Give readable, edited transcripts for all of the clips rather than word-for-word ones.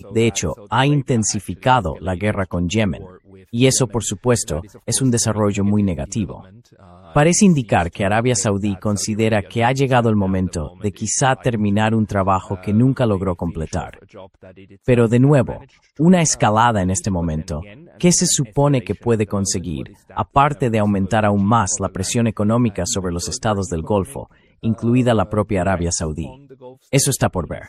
Saudí, de hecho, ha intensificado la guerra con Yemen, y eso, por supuesto, es un desarrollo muy negativo. Parece indicar que Arabia Saudí considera que ha llegado el momento de quizá terminar un trabajo que nunca logró completar. Pero de nuevo, una escalada en este momento, ¿qué se supone que puede conseguir, aparte de aumentar aún más la presión económica sobre los estados del Golfo, incluida la propia Arabia Saudí? Eso está por ver.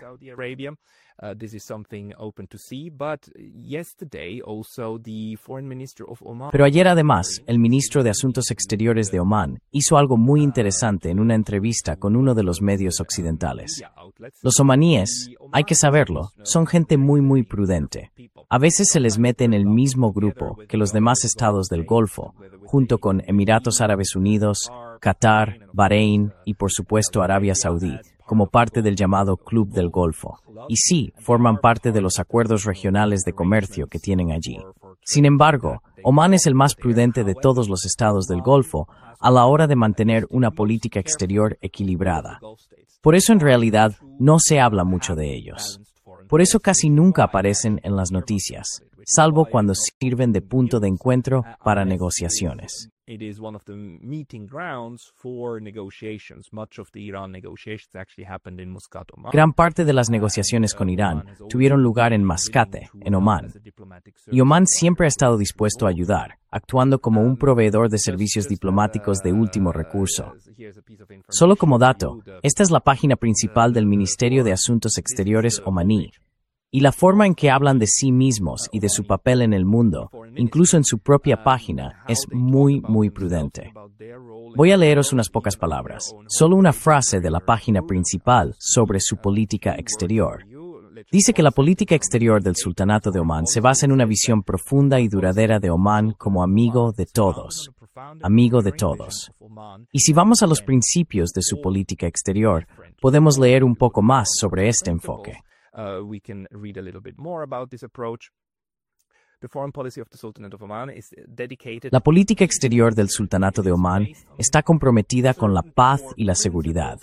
Pero ayer además, el ministro de Asuntos Exteriores de Omán hizo algo muy interesante en una entrevista con uno de los medios occidentales. Los omaníes, hay que saberlo, son gente muy prudente. A veces se les mete en el mismo grupo que los demás estados del Golfo, junto con Emiratos Árabes Unidos, Qatar, Bahrein y por supuesto Arabia Saudí, como parte del llamado Club del Golfo. Y sí, forman parte de los acuerdos regionales de comercio que tienen allí. Sin embargo, Omán es el más prudente de todos los estados del Golfo a la hora de mantener una política exterior equilibrada. Por eso en realidad no se habla mucho de ellos. Por eso casi nunca aparecen en las noticias, salvo cuando sirven de punto de encuentro para negociaciones. It is one of the meeting grounds for negotiations. Much of the Iran negotiations actually happened in Muscat, Oman. Gran parte de las negociaciones con Irán tuvieron lugar en Mascate, en Omán. Y Omán siempre ha estado dispuesto a ayudar, actuando como un proveedor de servicios diplomáticos de último recurso. Solo como dato, esta es la página principal del Ministerio de Asuntos Exteriores omaní. Y la forma en que hablan de sí mismos y de su papel en el mundo, incluso en su propia página, es muy prudente. Voy a leeros unas pocas palabras, solo una frase de la página principal sobre su política exterior. Dice que la política exterior del Sultanato de Omán se basa en una visión profunda y duradera de Omán como amigo de todos. Amigo de todos. Y si vamos a los principios de su política exterior, podemos leer un poco más sobre este enfoque. We can read a little bit more about this approach. The foreign policy of the Sultanate of Oman is dedicated. La política exterior del Sultanato de Omán está comprometida con la paz y la seguridad.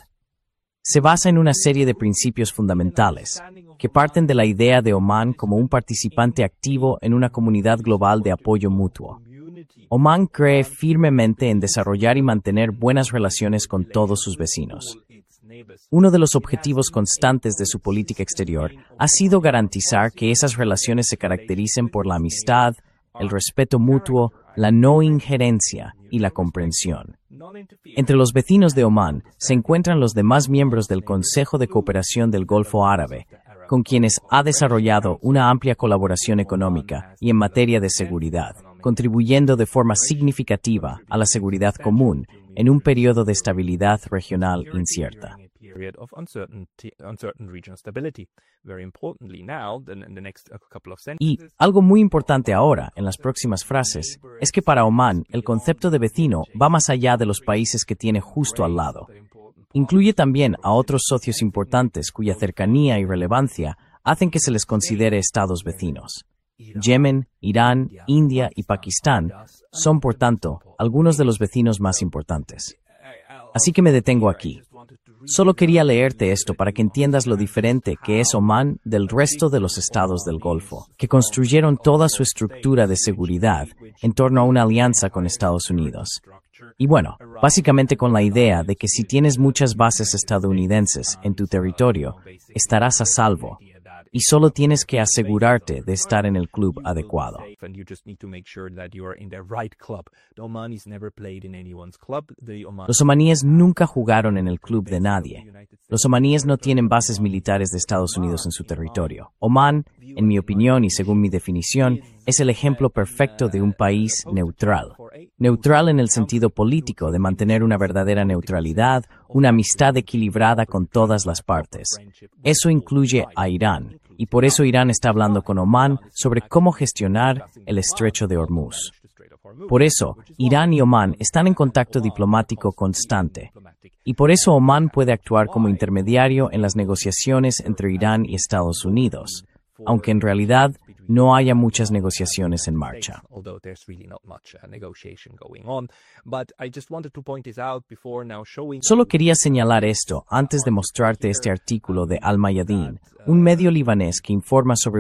Se basa en una serie de principios fundamentales que parten de la idea de Omán como un participante activo en una comunidad global de apoyo mutuo. Omán cree firmemente en desarrollar y mantener buenas relaciones con todos sus vecinos. Uno de los objetivos constantes de su política exterior ha sido garantizar que esas relaciones se caractericen por la amistad, el respeto mutuo, la no injerencia y la comprensión. Entre los vecinos de Omán se encuentran los demás miembros del Consejo de Cooperación del Golfo Árabe, con quienes ha desarrollado una amplia colaboración económica y en materia de seguridad, contribuyendo de forma significativa a la seguridad común en un periodo de estabilidad regional incierta. Y algo muy importante ahora, en las próximas frases, es que para Omán el concepto de vecino va más allá de los países que tiene justo al lado. Incluye también a otros socios importantes cuya cercanía y relevancia hacen que se les considere estados vecinos. Yemen, Irán, India y Pakistán son, por tanto, algunos de los vecinos más importantes. Así que me detengo aquí. Solo quería leerte esto para que entiendas lo diferente que es Omán del resto de los estados del Golfo, que construyeron toda su estructura de seguridad en torno a una alianza con Estados Unidos. Y bueno, básicamente con la idea de que si tienes muchas bases estadounidenses en tu territorio, estarás a salvo. Y solo tienes que asegurarte de estar en el club adecuado. Los omaníes nunca jugaron en el club de nadie. Los omaníes no tienen bases militares de Estados Unidos en su territorio. Omán, en mi opinión y según mi definición, es el ejemplo perfecto de un país neutral. Neutral en el sentido político de mantener una verdadera neutralidad, una amistad equilibrada con todas las partes. Eso incluye a Irán. Y por eso Irán está hablando con Omán sobre cómo gestionar el estrecho de Hormuz. Por eso, Irán y Omán están en contacto diplomático constante. Y por eso Omán puede actuar como intermediario en las negociaciones entre Irán y Estados Unidos, aunque en realidad no haya muchas negociaciones en marcha. Solo quería señalar esto antes de mostrarte este artículo de Al Mayadeen, un medio libanés que informa sobre